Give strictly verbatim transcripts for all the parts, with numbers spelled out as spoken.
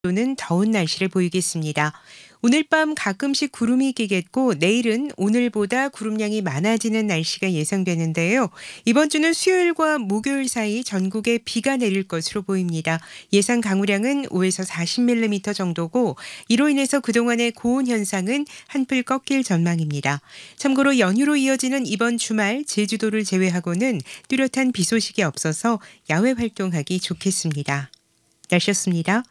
또는 더운 날씨를 보이겠습니다. 오늘 밤 가끔씩 구름이 끼겠고 내일은 오늘보다 구름량이 많아지는 날씨가 예상되는데요. 이번 주는 수요일과 목요일 사이 전국에 비가 내릴 것으로 보입니다. 예상 강우량은 오에서 사십 밀리미터 정도고 이로 인해서 그동안의 고온 현상은 한풀 꺾일 전망입니다. 참고로 연휴로 이어지는 이번 주말 제주도를 제외하고는 뚜렷한 비 소식이 없어서 야외 활동하기 좋겠습니다. 날씨였습니다.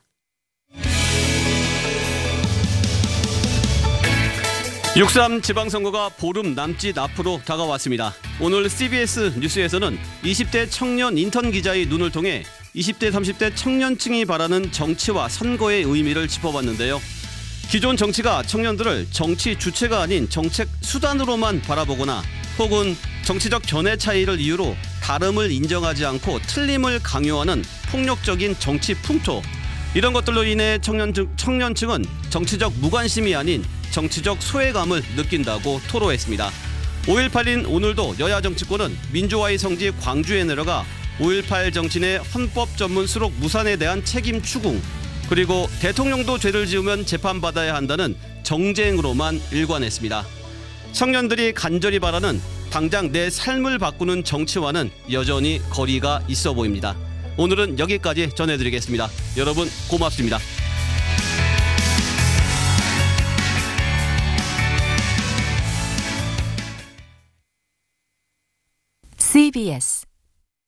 육삼 지방선거가 보름 남짓 앞으로 다가왔습니다. 오늘 씨비에스 뉴스에서는 이십 대 청년 인턴 기자의 눈을 통해 이십 대 삼십 대 청년층이 바라는 정치와 선거의 의미를 짚어봤는데요. 기존 정치가 청년들을 정치 주체가 아닌 정책 수단으로만 바라보거나 혹은 정치적 견해 차이를 이유로 다름을 인정하지 않고 틀림을 강요하는 폭력적인 정치 풍토, 이런 것들로 인해 청년층, 청년층은 정치적 무관심이 아닌 정치적 소외감을 느낀다고 토로했습니다. 오일팔인 오늘도 여야 정치권은 민주화의 성지 광주에 내려가 오일팔 정치인의 헌법 전문 수록 무산에 대한 책임 추궁, 그리고 대통령도 죄를 지으면 재판받아야 한다는 정쟁으로만 일관했습니다. 청년들이 간절히 바라는 당장 내 삶을 바꾸는 정치와는 여전히 거리가 있어 보입니다. 오늘은 여기까지 전해드리겠습니다. 여러분 고맙습니다. 씨비에스